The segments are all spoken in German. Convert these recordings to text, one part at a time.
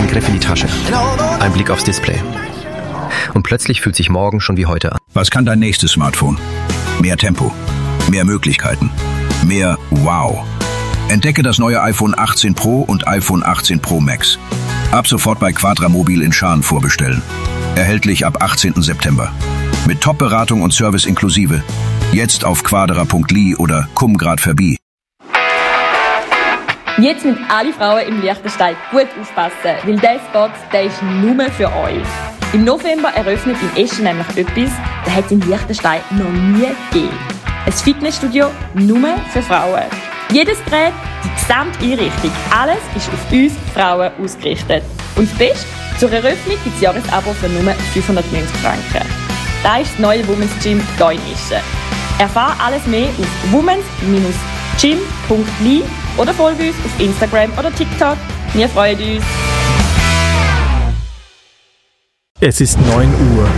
Ein Griff in die Tasche. Ein Blick aufs Display. Und plötzlich fühlt sich morgen schon wie heute an. Was kann dein nächstes Smartphone? Mehr Tempo, mehr Möglichkeiten, mehr Wow. Entdecke das neue iPhone 18 Pro und iPhone 18 Pro Max. Ab sofort bei Quadramobil in Schaan vorbestellen. Erhältlich ab 18. September. Mit Top-Beratung und Service inklusive. Jetzt auf quadra.li oder komm grad vorbei. Jetzt müssen alle Frauen im Liechtenstein gut aufpassen, weil dieser Spot, der ist nur für euch. Im November eröffnet in Eschen nämlich etwas, das hat es in Liechtenstein noch nie gegeben. Ein Fitnessstudio nur für Frauen. Jedes Gerät, die gesamte Einrichtung, alles ist auf uns Frauen ausgerichtet. Und das Beste, zur Eröffnung gibt es Jahresabo für nur 590 Franken. Das ist das neue Women's Gym hier in Eschen. Erfahre alles mehr auf womens-gym.li oder folge uns auf Instagram oder TikTok. Wir freuen uns. Es ist 9 Uhr.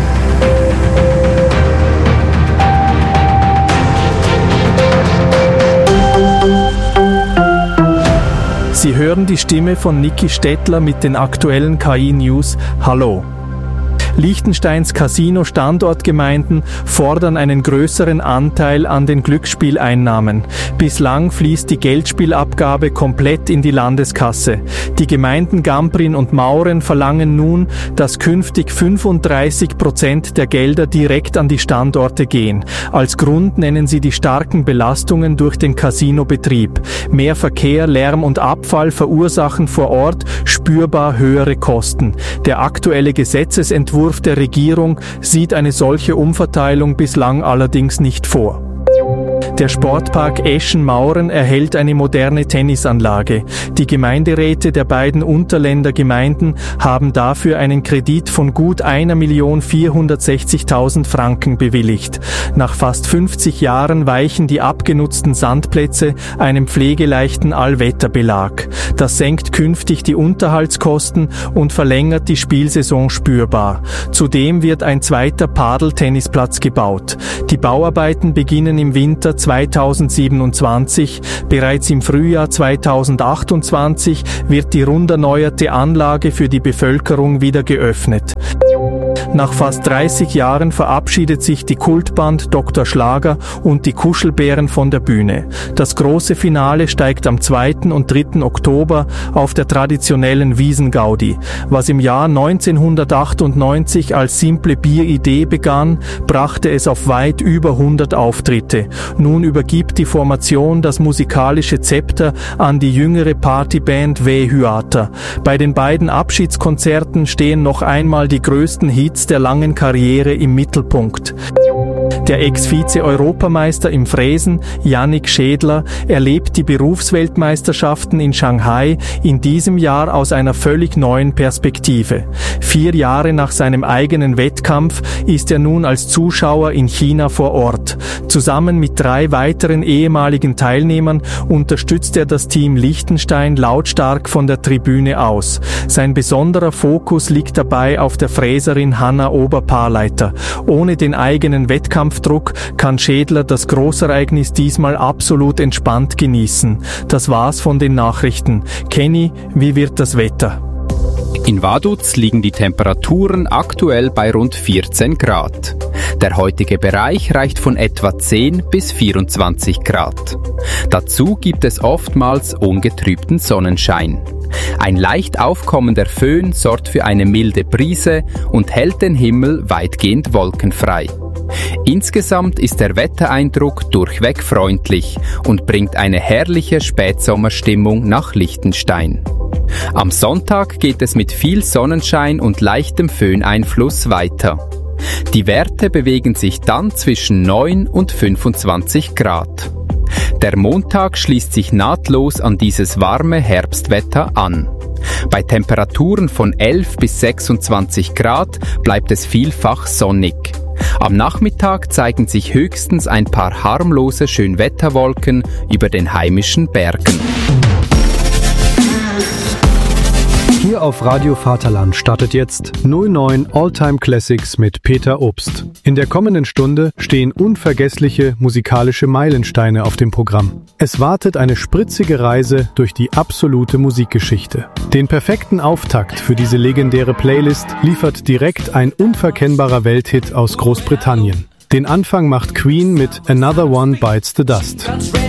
Sie hören die Stimme von Niki Stettler mit den aktuellen KI-News. Hallo. Liechtensteins Casino-Standortgemeinden fordern einen größeren Anteil an den Glücksspieleinnahmen. Bislang fließt die Geldspielabgabe komplett in die Landeskasse. Die Gemeinden Gamprin und Mauren verlangen nun, dass künftig 35% der Gelder direkt an die Standorte gehen. Als Grund nennen sie die starken Belastungen durch den Casinobetrieb. Mehr Verkehr, Lärm und Abfall verursachen vor Ort spürbar höhere Kosten. Der aktuelle Gesetzesentwurf der Regierung sieht eine solche Umverteilung bislang allerdings nicht vor. Der Sportpark Eschen-Mauren erhält eine moderne Tennisanlage. Die Gemeinderäte der beiden Unterländer Gemeinden haben dafür einen Kredit von gut 1.460.000 Franken bewilligt. Nach fast 50 Jahren weichen die abgenutzten Sandplätze einem pflegeleichten Allwetterbelag. Das senkt künftig die Unterhaltskosten und verlängert die Spielsaison spürbar. Zudem wird ein zweiter Padeltennisplatz gebaut. Die Bauarbeiten beginnen im Winter 2027. Bereits im Frühjahr 2028 wird die rund erneuerte Anlage für die Bevölkerung wieder geöffnet. Nach fast 30 Jahren verabschiedet sich die Kultband Dr. Schlager und die Kuschelbären von der Bühne. Das große Finale steigt am 2. und 3. Oktober auf der traditionellen Wiesengaudi. Was im Jahr 1998 als simple Bieridee begann, brachte es auf weit über 100 Auftritte. Nun übergibt die Formation das musikalische Zepter an die jüngere Partyband W. Hyata. Bei den beiden Abschiedskonzerten stehen noch einmal die größten Hits der langen Karriere im Mittelpunkt. Der Ex-Vize-Europameister im Fräsen, Yannick Schädler, erlebt die Berufsweltmeisterschaften in Shanghai in diesem Jahr aus einer völlig neuen Perspektive. 4 Jahre nach seinem eigenen Wettkampf ist er nun als Zuschauer in China vor Ort. Zusammen mit 3 weiteren ehemaligen Teilnehmern unterstützt er das Team Liechtenstein lautstark von der Tribüne aus. Sein besonderer Fokus liegt dabei auf der Fräserin Hanna Oberpaarleiter. Ohne den eigenen Wettkampfdruck kann Schädler das Großereignis diesmal absolut entspannt genießen. Das war's von den Nachrichten. Kenny, wie wird das Wetter? In Vaduz liegen die Temperaturen aktuell bei rund 14 Grad. Der heutige Bereich reicht von etwa 10 bis 24 Grad. Dazu gibt es oftmals ungetrübten Sonnenschein. Ein leicht aufkommender Föhn sorgt für eine milde Brise und hält den Himmel weitgehend wolkenfrei. Insgesamt ist der Wettereindruck durchweg freundlich und bringt eine herrliche Spätsommerstimmung nach Liechtenstein. Am Sonntag geht es mit viel Sonnenschein und leichtem Föhneinfluss weiter. Die Werte bewegen sich dann zwischen 9 und 25 Grad. Der Montag schließt sich nahtlos an dieses warme Herbstwetter an. Bei Temperaturen von 11 bis 26 Grad bleibt es vielfach sonnig. Am Nachmittag zeigen sich höchstens ein paar harmlose Schönwetterwolken über den heimischen Bergen. Hier auf Radio Vaterland startet jetzt 09 Alltime Classics mit Peter Obst. In der kommenden Stunde stehen unvergessliche musikalische Meilensteine auf dem Programm. Es wartet eine spritzige Reise durch die absolute Musikgeschichte. Den perfekten Auftakt für diese legendäre Playlist liefert direkt ein unverkennbarer Welthit aus Großbritannien. Den Anfang macht Queen mit Another One Bites the Dust.